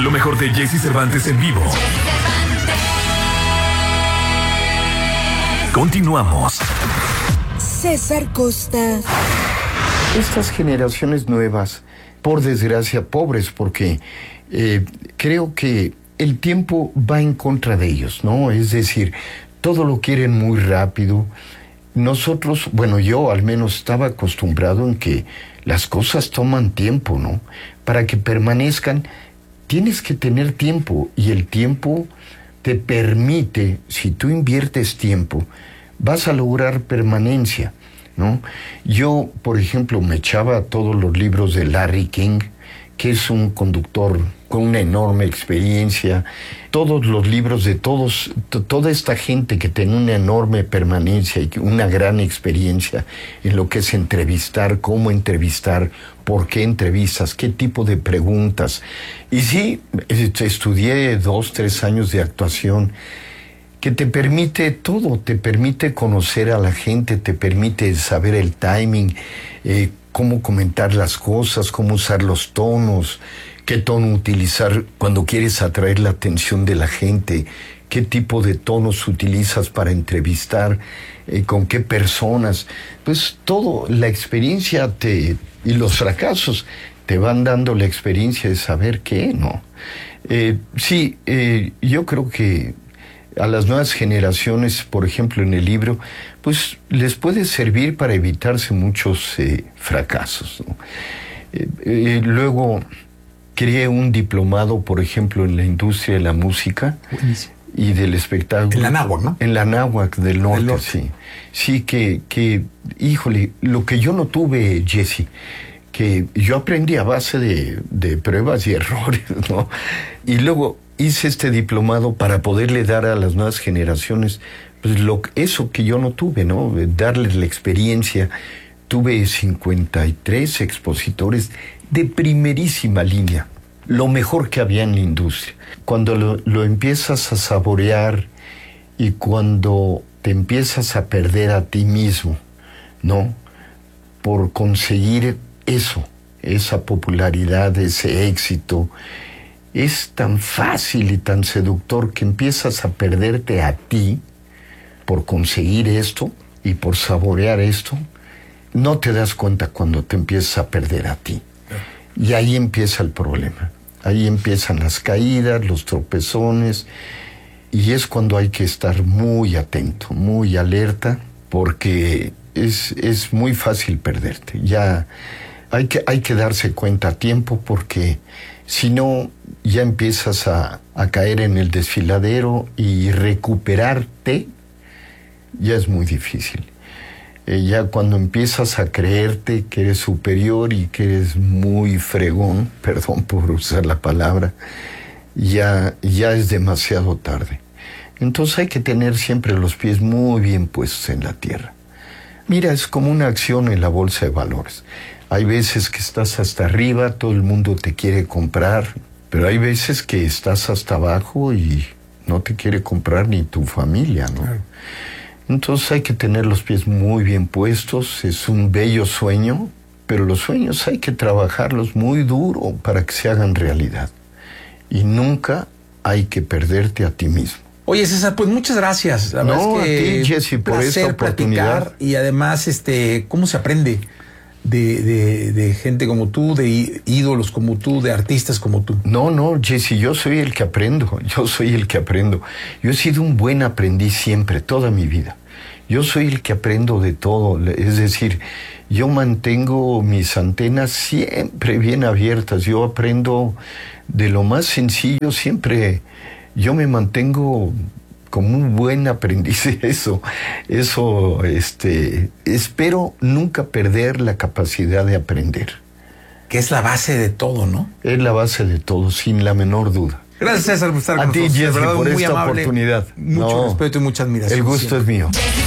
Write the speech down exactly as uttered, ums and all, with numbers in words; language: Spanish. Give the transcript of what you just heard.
Lo mejor de Jesse Cervantes en vivo. Continuamos. César Costa. Estas generaciones nuevas, por desgracia, pobres, porque eh, creo que el tiempo va en contra de ellos, ¿no? Es decir, todo lo quieren muy rápido. Nosotros, bueno, yo al menos estaba acostumbrado en que las cosas toman tiempo, ¿no? Para que permanezcan, tienes que tener tiempo, y el tiempo te permite, si tú inviertes tiempo, vas a lograr permanencia, ¿no? Yo, por ejemplo, me echaba todos los libros de Larry King, que es un conductor con una enorme experiencia, todos los libros de todos, t- toda esta gente que tiene una enorme permanencia y una gran experiencia en lo que es entrevistar, cómo entrevistar, por qué entrevistas, qué tipo de preguntas. Y sí, estudié dos, tres años de actuación, que te permite todo, te permite conocer a la gente, te permite saber el timing, eh, cómo comentar las cosas, cómo usar los tonos, qué tono utilizar cuando quieres atraer la atención de la gente, qué tipo de tonos utilizas para entrevistar, eh, con qué personas. Pues todo, la experiencia te, y los fracasos te van dando la experiencia de saber qué, ¿no? Eh, sí, eh, yo creo que a las nuevas generaciones, por ejemplo, en el libro, pues les puede servir para evitarse muchos eh, fracasos, ¿no? Eh, eh, luego, creé un diplomado, por ejemplo, en la industria de la música. Buenísimo. Y del espectáculo. En la Náhuac, ¿no? En la Náhuac del norte, Del norte. sí. Sí, que, que, híjole, lo que yo no tuve, Jesse, que yo aprendí a base de, de pruebas y errores, ¿no? Y luego hice este diplomado para poderle dar a las nuevas generaciones, pues lo, eso que yo no tuve, ¿no? Darles la experiencia. Tuve cincuenta y tres expositores de primerísima línea, lo mejor que había en la industria. Cuando lo, lo empiezas a saborear y cuando te empiezas a perder a ti mismo, ¿no? Por conseguir eso, esa popularidad, ese éxito, es tan fácil y tan seductor que empiezas a perderte a ti por conseguir esto y por saborear esto. No te das cuenta cuando te empiezas a perder a ti. Y ahí empieza el problema. Ahí empiezan las caídas, los tropezones, y es cuando hay que estar muy atento, muy alerta, porque es, es muy fácil perderte. Ya hay que, hay que darse cuenta a tiempo, porque si no, ya empiezas a, a caer en el desfiladero, y recuperarte ya es muy difícil. Eh, ya cuando empiezas a creerte que eres superior y que eres muy fregón, perdón por usar la palabra, ya, ya es demasiado tarde. Entonces hay que tener siempre los pies muy bien puestos en la tierra. Mira, es como una acción en la bolsa de valores. Hay veces que estás hasta arriba, todo el mundo te quiere comprar, pero hay veces que estás hasta abajo y no te quiere comprar ni tu familia, ¿no? Claro. Entonces hay que tener los pies muy bien puestos. Es un bello sueño, pero los sueños hay que trabajarlos muy duro para que se hagan realidad. Y nunca hay que perderte a ti mismo. Oye, César, pues muchas gracias. La no, verdad es que a ti, Jesse, por esta oportunidad. Y además, este, ¿cómo se aprende de, de, de gente como tú, de ídolos como tú, de artistas como tú? No, no, Jesse, yo soy el que aprendo. Yo soy el que aprendo. Yo he sido un buen aprendiz siempre, toda mi vida. Yo soy el que aprendo de todo. Es decir, yo mantengo mis antenas siempre bien abiertas. Yo aprendo de lo más sencillo. Siempre yo me mantengo como un buen aprendiz. Eso, eso, este, espero nunca perder la capacidad de aprender. Que es la base de todo, ¿no? Es la base de todo, sin la menor duda. Gracias, César, por estar a con ti, nosotros. Jesse, verdad, por muy esta amable, oportunidad. Mucho no, respeto y mucha admiración. El gusto siempre. es mío.